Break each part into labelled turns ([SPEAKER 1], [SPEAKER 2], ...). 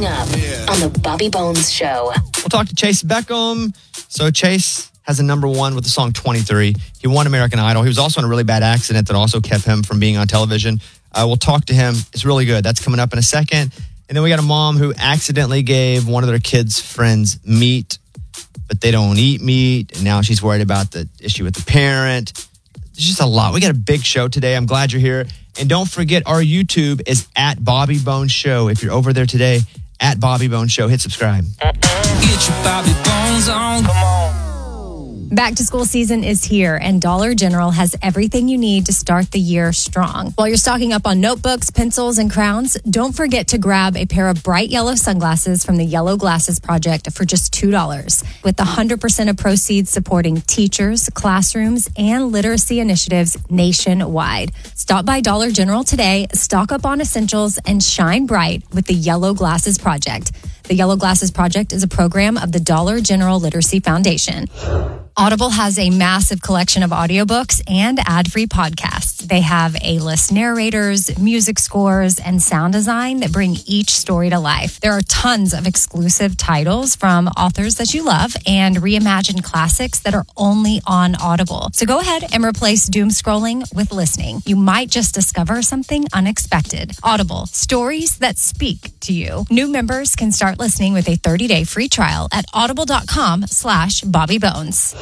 [SPEAKER 1] Coming up on the Bobby Bones Show.
[SPEAKER 2] We'll talk to Chase Beckham. So Chase has a number one with the song 23. He won American Idol. He was also in a really bad accident that also kept him from being on television. We'll talk to him. It's really good. That's coming up in a second. And then we got a mom who accidentally gave one of their kids' friends meat, but they don't eat meat. And now she's worried about the issue with the parent. There's just a lot. We got a big show today. I'm glad you're here. And don't forget, our YouTube is at Bobby Bones Show. If you're over there today, at Bobby Bones Show, hit subscribe.
[SPEAKER 3] Get your Bobby Bones on. Come on.
[SPEAKER 4] Back to school season is here, and Dollar General has everything you need to start the year strong. While you're stocking up on notebooks, pencils, and crowns, don't forget to grab a pair of bright yellow sunglasses from the Yellow Glasses Project for just $2. With 100% of proceeds supporting teachers, classrooms, and literacy initiatives nationwide. Stop by Dollar General today, stock up on essentials, and shine bright with the Yellow Glasses Project. The Yellow Glasses Project is a program of the Dollar General Literacy Foundation. Audible has a massive collection of audiobooks and ad-free podcasts. They have A-list narrators, music scores, and sound design that bring each story to life. There are tons of exclusive titles from authors that you love and reimagined classics that are only on Audible. So go ahead and replace doom scrolling with listening. You might just discover something unexpected. Audible, stories that speak to you. New members can start listening with a 30-day free trial at audible.com/BobbyBones.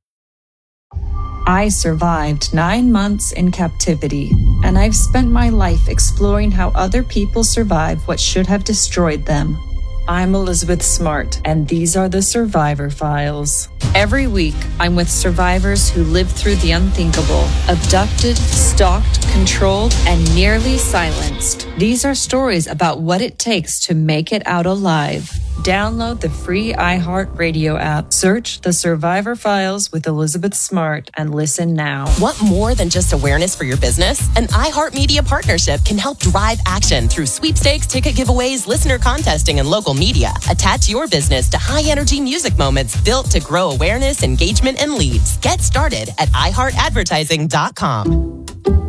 [SPEAKER 5] I survived 9 months in captivity, and I've spent my life exploring how other people survive what should have destroyed them. I'm Elizabeth Smart, and these are the Survivor Files. Every week, I'm with survivors who lived through the unthinkable, abducted, stalked, controlled, and nearly silenced. These are stories about what it takes to make it out alive. Download the free iHeartRadio app. Search The Survivor Files with Elizabeth Smart and listen now.
[SPEAKER 6] Want more than just awareness for your business? An iHeartMedia partnership can help drive action through sweepstakes, ticket giveaways, listener contesting, and local media. Attach your business to high-energy music moments built to grow awareness, engagement, and leads. Get started at iHeartAdvertising.com.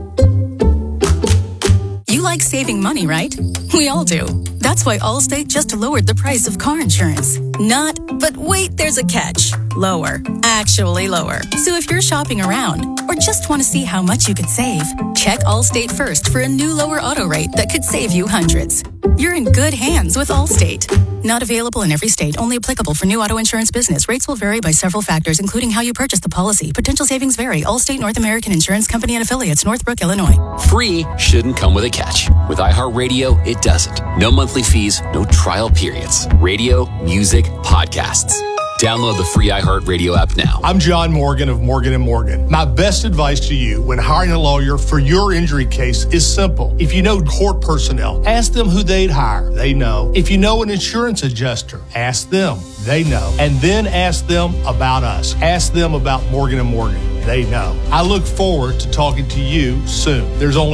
[SPEAKER 7] You like saving money, right? We all do. That's why Allstate just lowered the price of car insurance. Not, but wait, there's a catch. Lower. Actually lower. So if you're shopping around or just want to see how much you could save, check Allstate first for a new lower auto rate that could save you hundreds. You're in good hands with Allstate. Not available in every state. Only applicable for new auto insurance business. Rates will vary by several factors, including how you purchase the policy. Potential savings vary. Allstate North American Insurance Company and affiliates, Northbrook, Illinois.
[SPEAKER 8] Free shouldn't come with a catch. With iHeartRadio, it doesn't. No monthly fees, no trial periods. Radio, music, podcasts. Download the free iHeartRadio app now.
[SPEAKER 9] I'm John Morgan of Morgan & Morgan. My best advice to you when hiring a lawyer for your injury case is simple. If you know court personnel, ask them who they'd hire. They know. If you know an insurance adjuster, ask them. They know. And then ask them about us. Ask them about Morgan & Morgan. They know. I look forward to talking to you soon. There's only